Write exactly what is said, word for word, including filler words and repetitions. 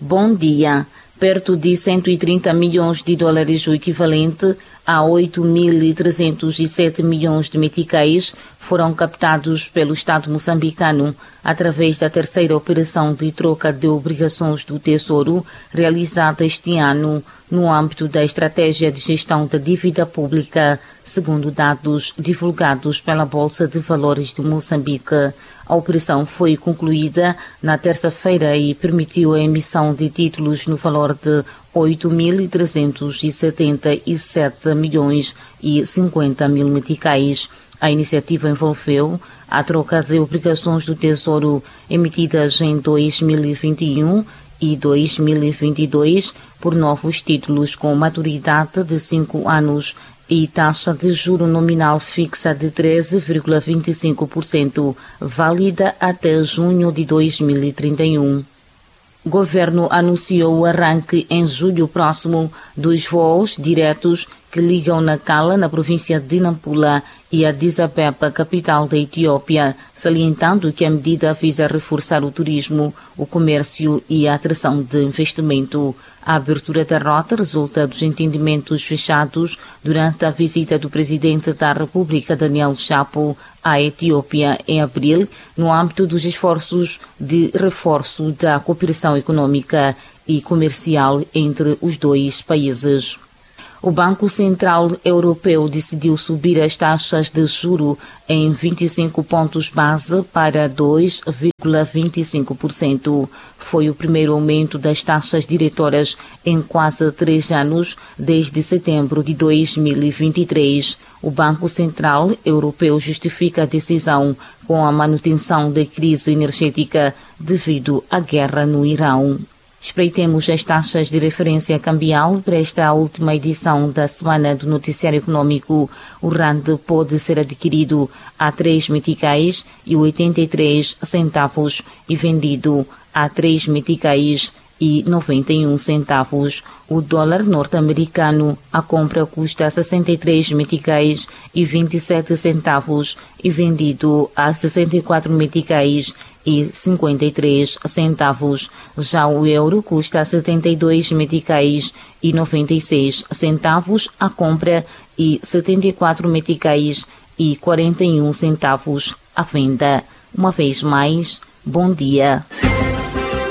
Bom dia. Perto de cento e trinta milhões de dólares, o equivalente a oito mil trezentos e sete milhões de meticais, foram captados pelo Estado moçambicano através da terceira operação de troca de obrigações do Tesouro, realizada este ano no âmbito da Estratégia de Gestão da Dívida Pública, segundo dados divulgados pela Bolsa de Valores de Moçambique. A operação foi concluída na terça-feira e permitiu a emissão de títulos no valor de oito mil trezentos e setenta e sete milhões e cinquenta mil meticais. A iniciativa envolveu a troca de obrigações do Tesouro emitidas em dois mil e vinte e um e dois mil e vinte e dois por novos títulos com maturidade de cinco anos e taxa de juro nominal fixa de treze vírgula vinte e cinco por cento, válida até junho de dois mil e trinta e um. O governo anunciou o arranque em julho próximo dos voos diretos que ligam Nacala, na província de Nampula, e Addis Abeba, capital da Etiópia, salientando que a medida visa reforçar o turismo, o comércio e a atração de investimento. A abertura da rota resulta dos entendimentos fechados durante a visita do presidente da República, Daniel Chapo, à Etiópia em abril, no âmbito dos esforços de reforço da cooperação econômica e comercial entre os dois países. O Banco Central Europeu decidiu subir as taxas de juro em vinte e cinco pontos base para dois vírgula vinte e cinco por cento. Foi o primeiro aumento das taxas diretoras em quase três anos, desde setembro de dois mil e vinte e três. O Banco Central Europeu justifica a decisão com a manutenção da crise energética devido à guerra no Irão. Espreitemos as taxas de referência cambial para esta última edição da semana do Noticiário Econômico. O rand pode ser adquirido a três meticais e oitenta e três centavos e vendido a três meticais e noventa e um centavos. O dólar norte-americano, a compra custa sessenta e três meticais e vinte e sete centavos e vendido a sessenta e quatro meticais e cinquenta e três centavos. Já o euro custa setenta e dois meticais e noventa e seis centavos a compra e setenta e quatro meticais e quarenta e um centavos a venda. Uma vez mais, bom dia.